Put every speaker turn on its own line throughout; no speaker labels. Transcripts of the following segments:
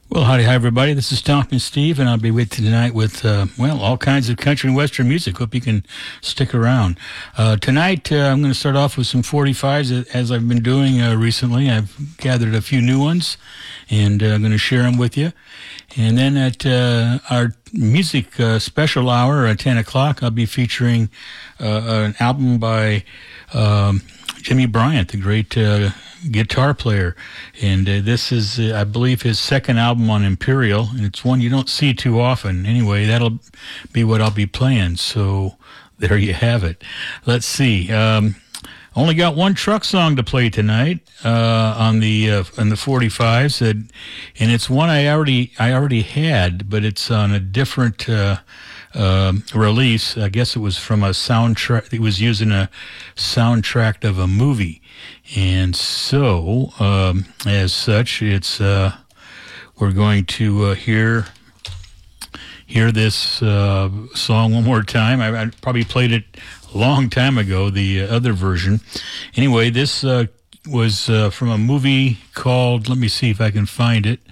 Well, howdy, hi, everybody. This is Talking Steve, and I'll be with you tonight with, all kinds of country and western music. Hope you can stick around. Tonight, I'm going to start off with some 45s, as I've been doing recently. I've gathered a few new ones, and I'm going to share them with you. And then at our music special hour at 10 o'clock, I'll be featuring an album by Jimmy Bryant, the great guitar player, and this is, I believe, his second album on Imperial, and it's one you don't see too often. Anyway, that'll be what I'll be playing, so there you have it. Let's see. Only got one truck song to play tonight on the 45s, and it's one I already had, but it's on a different release. I guess it was from a soundtrack. It was using a soundtrack of a movie, and so as such, it's we're going to hear this song one more time. I probably played it a long time ago, the other version. Anyway, this was from a movie called, let me see if I can find it.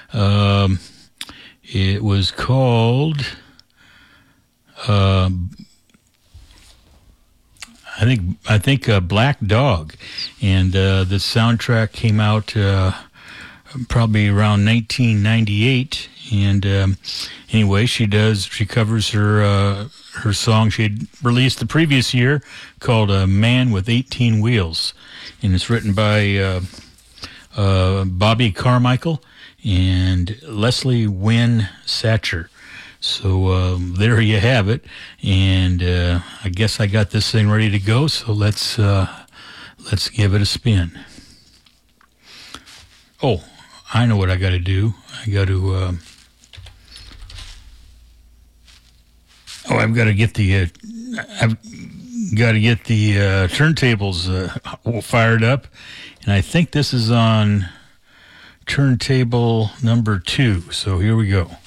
It was called, I think Black Dog, and the soundtrack came out probably around 1998. And anyway, she covers her song she had released the previous year called "A Man with 18 Wheels," and it's written by Bobby Carmichael and Leslie Wynn Satcher. So there you have it, and I guess I got this thing ready to go. So let's give it a spin. Oh, I know what I got to do. I got to. I've got to get the. I've got to get the turntables fired up, and I think this is on turntable number 2. So here we go.